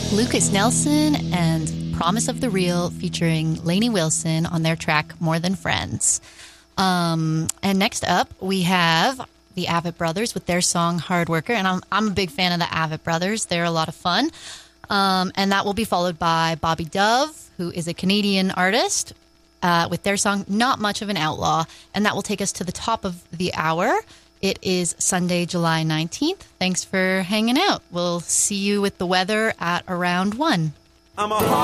Lucas Nelson and Promise of the Real featuring Lainey Wilson on their track More Than Friends. And next up, we have the Avett Brothers with their song Hard Worker. And I'm a big fan of the Avett Brothers. They're a lot of fun. And that will be followed by Bobby Dove, who is a Canadian artist, with their song Not Much of an Outlaw. And that will take us to the top of the hour. It is Sunday, July 19th. Thanks for hanging out. We'll see you with the weather at around 1. I'm a